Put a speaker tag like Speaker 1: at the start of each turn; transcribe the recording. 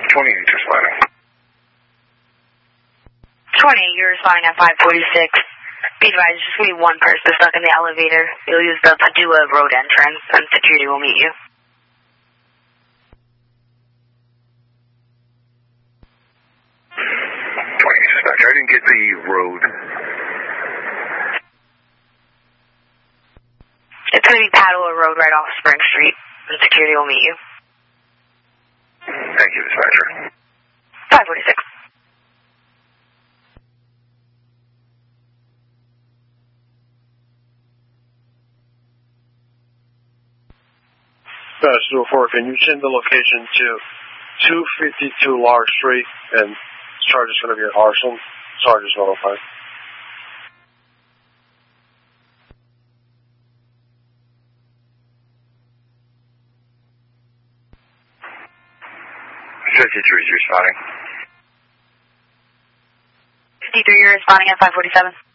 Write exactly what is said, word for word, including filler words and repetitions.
Speaker 1: twenty-eight, responding.
Speaker 2: twenty-eight, you're responding at five forty-six. Be advised, there's just going to be one person stuck in the elevator. You'll use the Padua Road entrance, and security will meet you.
Speaker 1: twenty-eight, dispatcher. I didn't get the road.
Speaker 2: It's going to be Padua Road right off Spring Street, and security will meet you.
Speaker 1: Thank you, dispatcher.
Speaker 2: five forty-six.
Speaker 3: Dispatch zero four, can you send the location to two fifty-two Lark Street, and charge is going to be at Arsenal, charge is one oh five.
Speaker 1: fifty-three is responding.
Speaker 2: fifty-three, you're responding at five forty-seven.